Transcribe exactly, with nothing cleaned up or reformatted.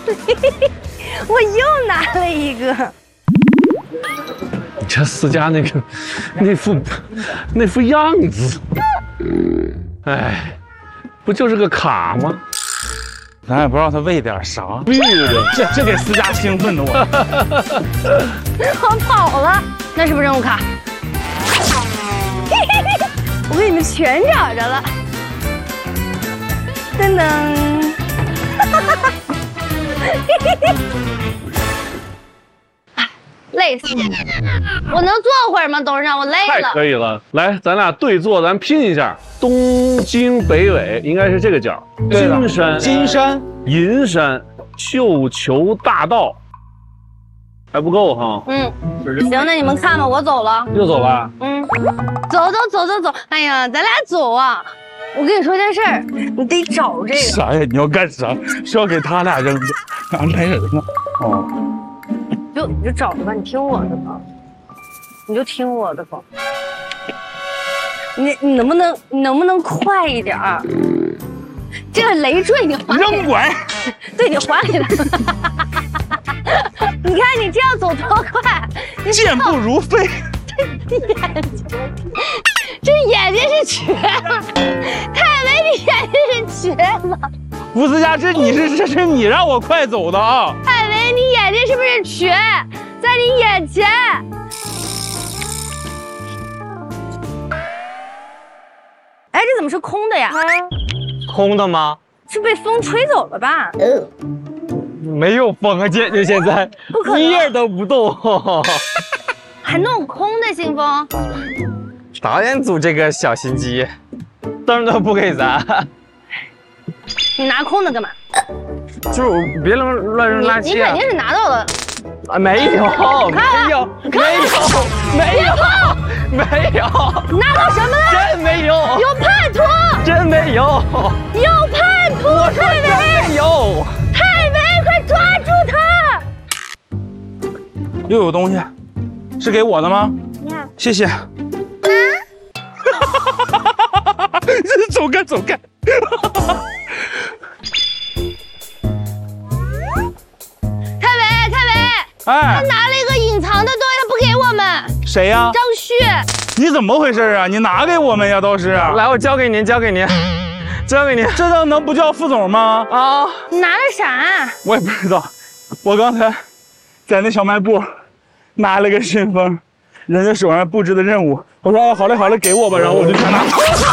我又拿了一个。 你这私家那个那副那副样子，哎，不就是个卡吗？ 咱也不知道他为点啥， 绿的， 这这给私家兴奋的我。 我跑了，那是不是任务卡？我给你们全找着了。噔噔。累死我！我能坐会儿吗？董事长，我累太了。 可以了，来，咱俩对坐，咱拼一下。东经北纬应该是这个角，金山、 金山、 银山、绣球大道，还不够哈。 嗯，行，那你们看吧，我走了。 又走了？ 嗯，走走走走走。哎呀，咱俩走啊！我跟你说件事儿，你得找这个。 啥呀？你要干啥？是要给他俩扔的？俺来人了。哦。 就你就找着吧，你听我的吧，你就听我的吧。你你能不能你能不能快一点儿？这个累赘你还扔拐， 对你还给他。你看你这样走多快， 健步如飞。 眼睛，这眼睛是瘸了，太维你眼睛是瘸了。 吴思佳，这你是这是你让我快走的啊！ 太维，你眼睛是不是瘸？在你眼前。哎，这怎么是空的呀？ 空的吗？ 是被风吹走了吧？ 没有风啊，姐姐现在不可能， 一叶都不动。 还能有空的信封？ 导演组这个小心机，灯都不给咱。 你拿空的干嘛？ 就别乱乱扔垃圾、啊。 你你肯定是拿到了。 啊，没有，没有，没有，没有，没有。 拿到什么了？ 真没有。 有叛徒！ 真没有。 有叛徒！ 我说真没有。 太维，快抓住他！ 又有东西，是给我的吗？ 呀， 谢谢。走开，走开。 太维，太维， 哎， 他拿了一个隐藏的东西，他不给我们。 谁呀？ 张旭， 你怎么回事啊？你拿给我们呀，倒是。 来，我交给您，交给您，交给您。 这能能不叫副总吗？ 啊， 你拿了啥？ 我也不知道，我刚才在那小卖部拿了个信封，人家手上布置的任务，我说哦，好嘞好嘞，给我吧，然后我就全拿。